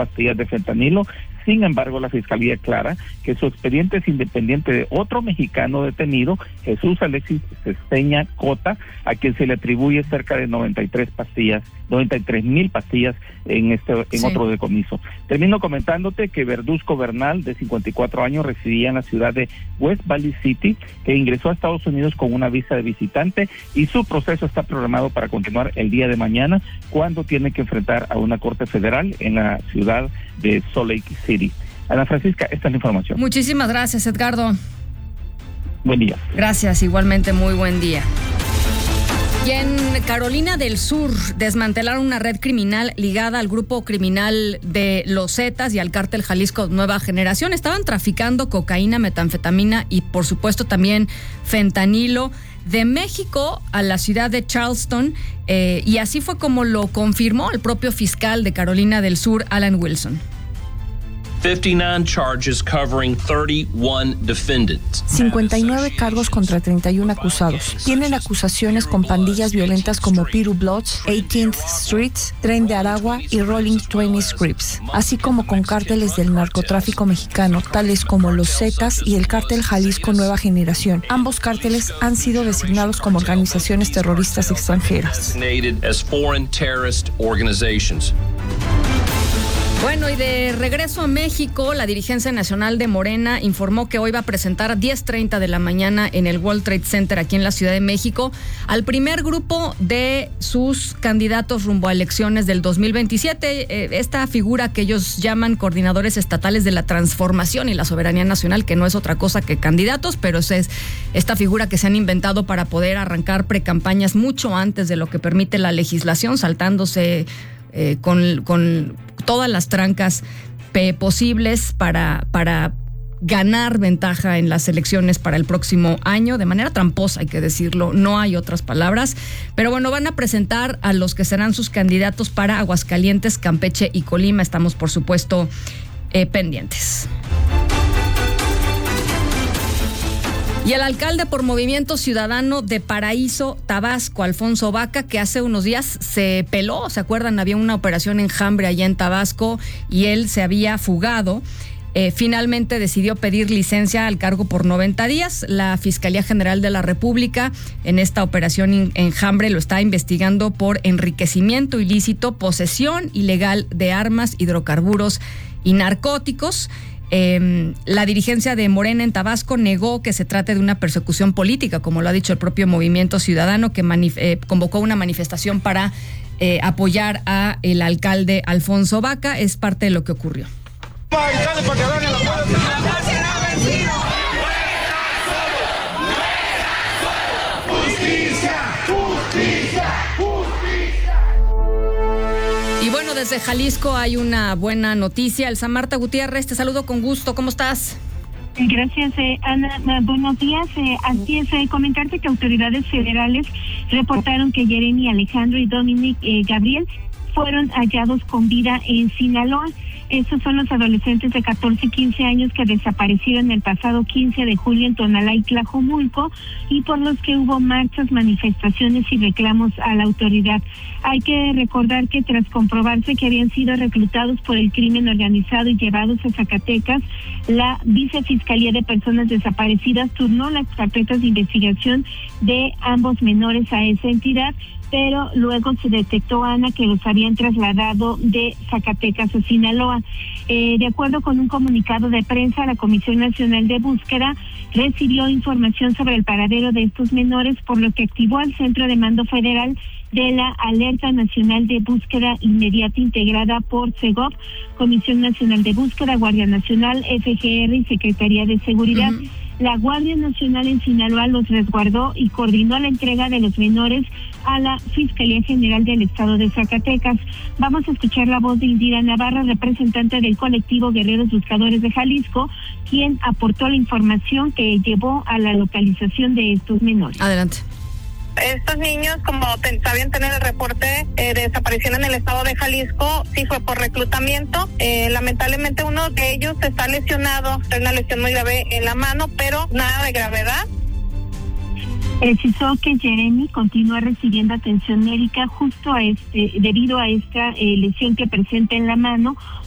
pastillas de fentanilo. Sin embargo, la Fiscalía aclara que su expediente es independiente de otro mexicano detenido, Jesús Alexis Cesteña Cota, a quien se le atribuye cerca de 93,000 pastillas en otro decomiso. Termino comentándote que Verduzco Bernal, de 54 años, residía en la ciudad de West Valley City, que ingresó a Estados Unidos con una visa de visitante, y su proceso está programado para continuar el día de mañana, cuando tiene que enfrentar a una corte federal en la ciudad de Salt Lake City. Ana Francisca, esta es la información. Muchísimas gracias, Edgardo. Buen día. Gracias, igualmente muy buen día. Y en Carolina del Sur desmantelaron una red criminal ligada al grupo criminal de Los Zetas y al cártel Jalisco Nueva Generación. Estaban traficando cocaína, metanfetamina y por supuesto también fentanilo de México a la ciudad de Charleston, y así fue como lo confirmó el propio fiscal de Carolina del Sur, Alan Wilson. 59 charges covering 31 defendants. 59 cargos contra 31 acusados. Tienen acusaciones con pandillas violentas como Piru Bloods, 18th Street, Tren de Aragua y Rolling 20 Scripts, así como con cárteles del narcotráfico mexicano, tales como los Zetas y el cártel Jalisco Nueva Generación. Ambos cárteles han sido designados como organizaciones terroristas extranjeras. Bueno, y de regreso a México, la dirigencia nacional de Morena informó que hoy va a presentar a 10:30 de la mañana en el World Trade Center aquí en la Ciudad de México al primer grupo de sus candidatos rumbo a elecciones del 2027. Esta figura que ellos llaman coordinadores estatales de la transformación y la soberanía nacional, que no es otra cosa que candidatos, pero es esta figura que se han inventado para poder arrancar precampañas mucho antes de lo que permite la legislación, saltándose con todas las trancas posibles para ganar ventaja en las elecciones para el próximo año, de manera tramposa, hay que decirlo, no hay otras palabras. Pero bueno, van a presentar a los que serán sus candidatos para Aguascalientes, Campeche y Colima. Estamos, por supuesto, pendientes. Y el alcalde por Movimiento Ciudadano de Paraíso, Tabasco, Alfonso Vaca, que hace unos días se peló, ¿se acuerdan? Había una operación enjambre allá en Tabasco y él se había fugado. Finalmente decidió pedir licencia al cargo por 90 días. La Fiscalía General de la República en esta operación enjambre lo está investigando por enriquecimiento ilícito, posesión ilegal de armas, hidrocarburos y narcóticos. La dirigencia de Morena en Tabasco negó que se trate de una persecución política, como lo ha dicho el propio Movimiento Ciudadano, que convocó una manifestación para apoyar a el alcalde Alfonso Vaca. Es parte de lo que ocurrió. Y bueno, desde Jalisco hay una buena noticia. Elsa Marta Gutiérrez, te saludo con gusto. ¿Cómo estás? Gracias, Ana. Buenos días. Así es, comentarte que autoridades federales reportaron que Jeremy Alejandro y Dominic Gabriel fueron hallados con vida en Sinaloa. Estos son los adolescentes de 14 y 15 años que desaparecieron el pasado 15 de julio en Tonalá y Tlajomulco, y por los que hubo marchas, manifestaciones y reclamos a la autoridad. Hay que recordar que tras comprobarse que habían sido reclutados por el crimen organizado y llevados a Zacatecas, la Vicefiscalía de Personas Desaparecidas turnó las carpetas de investigación de ambos menores a esa entidad, pero luego se detectó, Ana, que los habían trasladado de Zacatecas a Sinaloa. De acuerdo con un comunicado de prensa, la Comisión Nacional de Búsqueda recibió información sobre el paradero de estos menores, por lo que activó al Centro de Mando Federal de la Alerta Nacional de Búsqueda Inmediata integrada por CEGOP, Comisión Nacional de Búsqueda, Guardia Nacional, FGR y Secretaría de Seguridad. La Guardia Nacional en Sinaloa los resguardó y coordinó la entrega de los menores a la Fiscalía General del Estado de Zacatecas. Vamos a escuchar la voz de Indira Navarra, representante del colectivo Guerreros Buscadores de Jalisco, quien aportó la información que llevó a la localización de estos menores. Adelante. Estos niños, como sabían tener el reporte de desaparición en el estado de Jalisco, sí fue por reclutamiento. Lamentablemente uno de ellos está lesionado, tiene una lesión muy grave en la mano, pero nada de gravedad. Precisó que Jeremy continúa recibiendo atención médica justo debido a esta lesión que presenta en la mano,